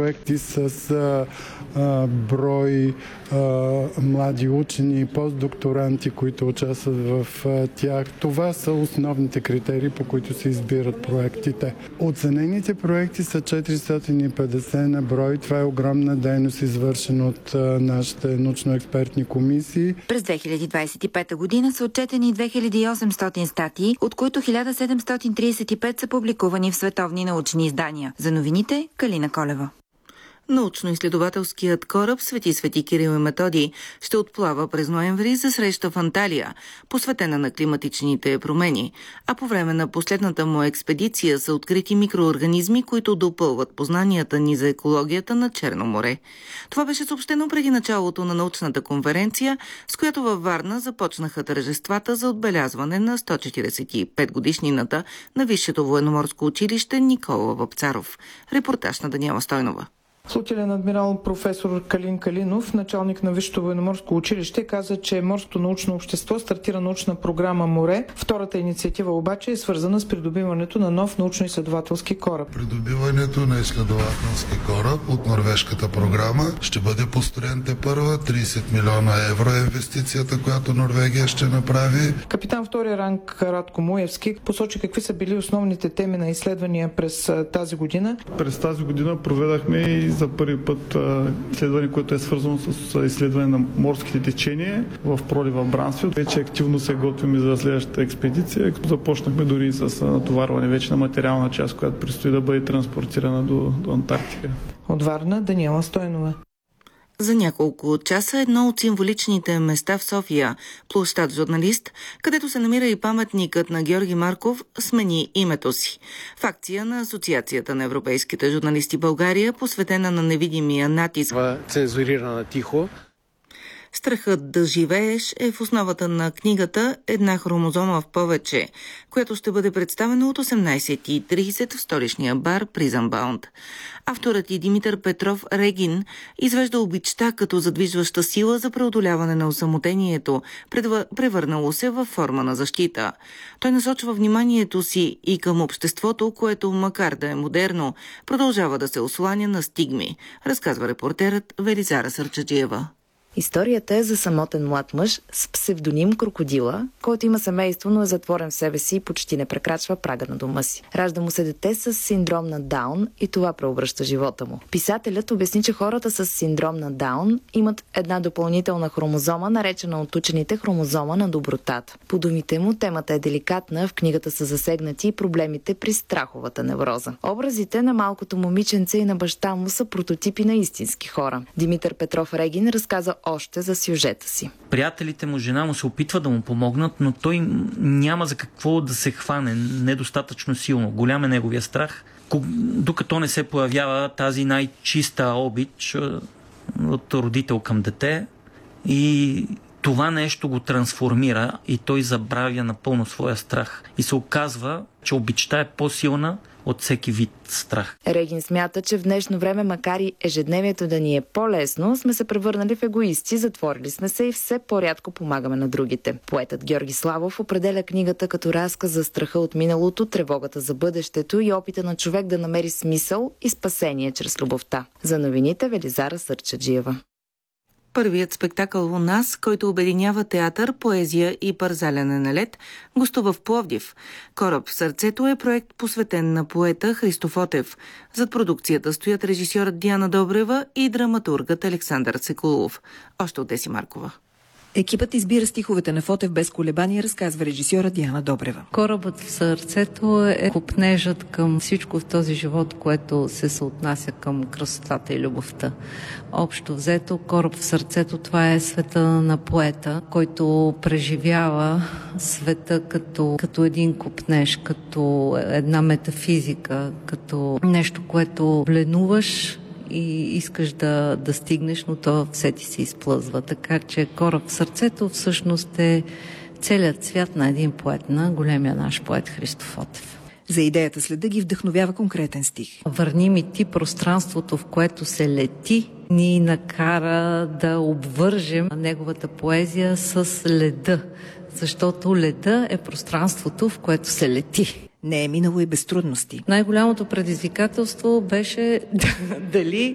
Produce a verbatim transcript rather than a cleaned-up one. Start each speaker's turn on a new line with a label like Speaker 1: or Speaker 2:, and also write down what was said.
Speaker 1: проекти с а, а, брой а, млади учени и постдокторанти, които участват в а, тях. Това са основните критерии, по които се избират проектите. Оценените проекти са четиристотин и петдесет на брой. Това е огромна дейност, извършена от а, нашите научно-експертни комисии.
Speaker 2: През две хиляди двадесет и пета година са отчетени две хиляди и осемстотин статии, от които хиляда седемстотин тридесет и пет са публикувани в световни научни издания. За новините – Калина Колева. Научно-изследователският кораб Свети Свети Кирил и Методий ще отплава през ноември за среща в Анталия, посветена на климатичните промени. А по време на последната му експедиция са открити микроорганизми, които допълват познанията ни за екологията на Черно море. Това беше съобщено преди началото на научната конференция, с която във Варна започнаха тържествата за отбелязване на сто четиридесет и пет годишнината на Висшето военноморско училище Никола Вапцаров. Репортаж на Даниела Стойнова.
Speaker 3: Флотилен адмирал професор Калин Калинов, началник на Висшето военноморско училище, каза, че Морското научно общество стартира научна програма Море. Втората инициатива обаче е свързана с придобиването на нов научно-изследователски кораб.
Speaker 4: Придобиването на изследователски кораб от норвежката програма ще бъде построен тепърва. тридесет милиона евро е инвестицията, която Норвегия ще направи.
Speaker 3: Капитан втори ранг Радко Муевски посочи какви са били основните теми на изследвания през тази година.
Speaker 5: През тази година проведахме и за първи път изследване, което е свързано с изследване на морските течения в пролива Брансфилд. Вече активно се готвим и за следващата експедиция, като започнахме дори с натоварване вече на материална част, която предстои да бъде транспортирана до, до Антарктика.
Speaker 3: От Варна Даниела Стойнова.
Speaker 2: За няколко часа едно от символичните места в София, площад Журналист, където се намира и паметникът на Георги Марков, смени името си. В акция на Асоциацията на европейските журналисти България, посветена на невидимия натиск.
Speaker 6: Цензурирана тихо.
Speaker 2: Страхът да живееш е в основата на книгата «Една хромозома в повече», която ще бъде представена от осемнадесет и тридесет в столичния бар Prison Bound. Авторът и Димитър Петров Регин извежда обичта като задвижваща сила за преодоляване на осамотението, превърнало се във форма на защита. Той насочва вниманието си и към обществото, което, макар да е модерно, продължава да се осланя на стигми, разказва репортерът Велизара Сърчаджиева.
Speaker 7: Историята е за самотен млад мъж с псевдоним Крокодила, който има семейство, но е затворен в себе си и почти не прекрачва прага на дома си. Ражда му се дете с синдром на Даун и това преобръща живота му. Писателят обясни, че хората с синдром на Даун имат една допълнителна хромозома, наречена от учените хромозома на добротата. По думите му, темата е деликатна, в книгата са засегнати и проблемите при страховата невроза. Образите на малкото момиченце и на баща му са прототипи на истински хора. Димитър Петров Регин разказа още за сюжета си.
Speaker 8: Приятелите му, жена му се опитва да му помогнат, но той няма за какво да се хване, недостатъчно силно. Голям е неговия страх. Докато не се появява тази най-чиста обич от родител към дете и това нещо го трансформира и той забравя напълно своя страх. И се оказва, че обичта е по-силна от всеки вид страх.
Speaker 7: Регин смята, че в днешно време, макар и ежедневието да ни е по-лесно, сме се превърнали в егоисти, затворили сме се и все по-рядко помагаме на другите. Поетът Георги Славов определя книгата като разказ за страха от миналото, тревогата за бъдещето и опита на човек да намери смисъл и спасение чрез любовта. За новините Велизара Сърчаджиева.
Speaker 2: Първият спектакъл у нас, който обединява театър, поезия и парзаляне на лед, гостува в Пловдив. Кораб в сърцето е проект посветен на поета Христо Фотев. Зад продукцията стоят режисьорът Диана Добрева и драматургът Александър Секулов. Още от Деси Маркова.
Speaker 9: Екипът избира стиховете на Фотев без колебания, разказва режисьора Диана Добрева.
Speaker 10: Корабът в сърцето е копнежът към всичко в този живот, което се съотнася към красотата и любовта. Общо взето, кораб в сърцето, това е света на поета, който преживява света като, като един копнеж, като една метафизика, като нещо, което бленуваш и искаш да, да стигнеш, но то все ти се изплъзва. Така че кораб в сърцето всъщност е целият свят на един поет, на големия наш поет Христо Фотев.
Speaker 9: За идеята следа ги вдъхновява конкретен стих.
Speaker 10: Върни ми ти пространството, в което се лети, ни накара да обвържем неговата поезия с леда, защото леда е пространството, в което се лети.
Speaker 9: Не е минало и без трудности.
Speaker 10: Най-голямото предизвикателство беше дали